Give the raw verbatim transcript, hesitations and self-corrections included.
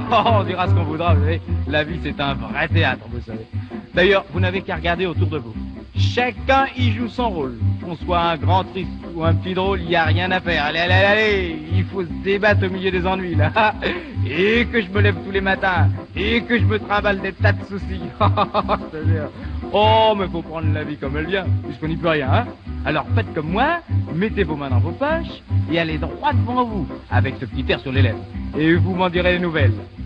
on dira ce qu'on voudra, vous savez. La vie, c'est un vrai théâtre, vous savez. D'ailleurs, vous n'avez qu'à regarder autour de vous. Chacun y joue son rôle. Qu'on soit un grand triste ou un petit drôle, il n'y a rien à faire. Allez, allez, allez, il faut se débattre au milieu des ennuis, là. Et que je me lève tous les matins. Et que je me trimballe des tas de soucis. C'est-à-dire, oh, mais faut prendre la vie comme elle vient, puisqu'on n'y peut rien, hein. Alors faites comme moi, mettez vos mains dans vos poches et allez droit devant vous, avec ce petit air sur les lèvres. Et vous m'en direz des nouvelles.